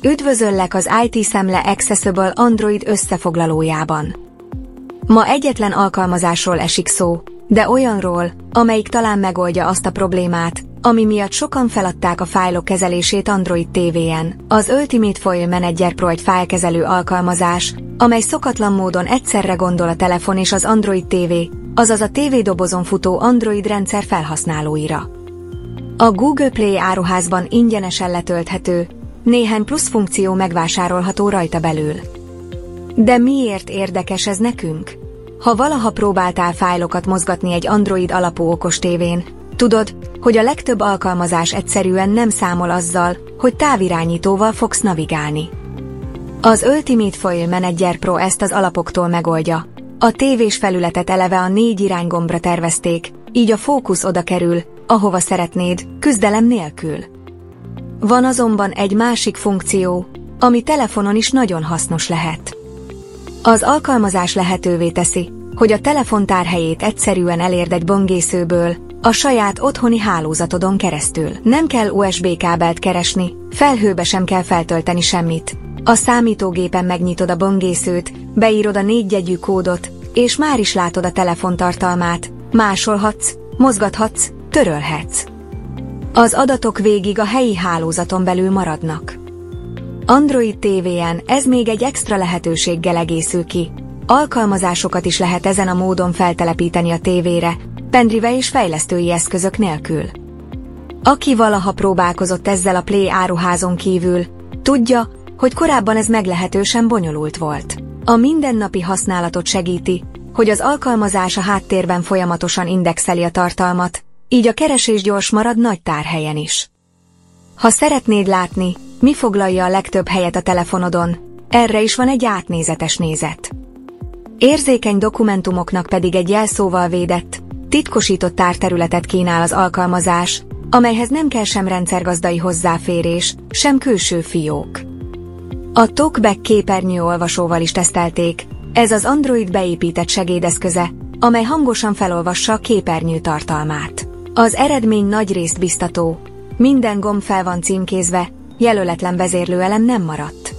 Üdvözöllek az IT Szemle Accessible Android összefoglalójában. Ma egyetlen alkalmazásról esik szó, de olyanról, amelyik talán megoldja azt a problémát, ami miatt sokan feladták a fájlok kezelését Android TV-en. Az Ultimate File Manager Pro egy fájlkezelő alkalmazás, amely szokatlan módon egyszerre gondol a telefon és az Android TV, azaz a tévédobozon futó Android rendszer felhasználóira. A Google Play áruházban ingyenesen letölthető, néhány plusz funkció megvásárolható rajta belül. De miért érdekes ez nekünk? Ha valaha próbáltál fájlokat mozgatni egy Android alapú okostévén, tudod, hogy a legtöbb alkalmazás egyszerűen nem számol azzal, hogy távirányítóval fogsz navigálni. Az Ultimate File Manager Pro ezt az alapoktól megoldja. A tévés felületet eleve a 4 iránygombra tervezték, így a fókusz oda kerül, ahova szeretnéd, küzdelem nélkül. Van azonban egy másik funkció, ami telefonon is nagyon hasznos lehet. Az alkalmazás lehetővé teszi, hogy a telefon tárhelyét egyszerűen elérd egy böngészőből, a saját otthoni hálózatodon keresztül. Nem kell USB kábelt keresni, felhőbe sem kell feltölteni semmit. A számítógépen megnyitod a böngészőt, beírod a 4 jegyű kódot, és már is látod a telefon tartalmát, másolhatsz, mozgathatsz, törölhetsz. Az adatok végig a helyi hálózaton belül maradnak. Android TV-en ez még egy extra lehetőséggel egészül ki. Alkalmazásokat is lehet ezen a módon feltelepíteni a tévére, pendrive és fejlesztői eszközök nélkül. Aki valaha próbálkozott ezzel a Play áruházon kívül, tudja, hogy korábban ez meglehetősen bonyolult volt. A mindennapi használatot segíti, hogy az alkalmazás a háttérben folyamatosan indexeli a tartalmat, így a keresés gyors marad nagy tárhelyen is. Ha szeretnéd látni, mi foglalja a legtöbb helyet a telefonodon, erre is van egy átnézetes nézet. Érzékeny dokumentumoknak pedig egy jelszóval védett, titkosított tárterületet kínál az alkalmazás, amelyhez nem kell sem rendszergazdai hozzáférés, sem külső fiók. A TalkBack képernyőolvasóval is tesztelték, ez az Android beépített segédeszköze, amely hangosan felolvassa a képernyő tartalmát. Az eredmény nagyrészt biztató, minden gomb fel van címkézve, jelöletlen vezérlőelem nem maradt.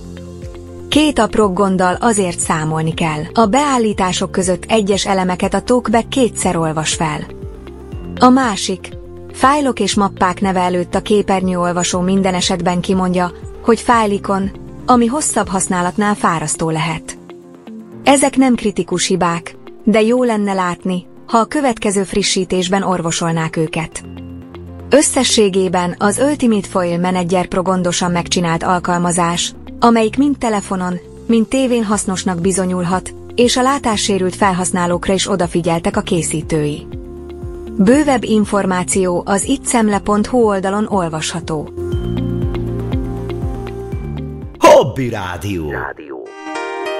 2 apró gonddal azért számolni kell. A beállítások között egyes elemeket a TalkBack kétszer olvas fel. A másik, fájlok és mappák neve előtt a képernyőolvasó minden esetben kimondja, hogy fájlikon, ami hosszabb használatnál fárasztó lehet. Ezek nem kritikus hibák, de jó lenne látni, ha a következő frissítésben orvosolnák őket. Összességében az Ultimate File Manager Pro gondosan megcsinált alkalmazás, amelyik mind telefonon, mind tévén hasznosnak bizonyulhat, és a látássérült felhasználókra is odafigyeltek a készítői. Bővebb információ az ittszemle.hu oldalon olvasható. Hobby Rádió.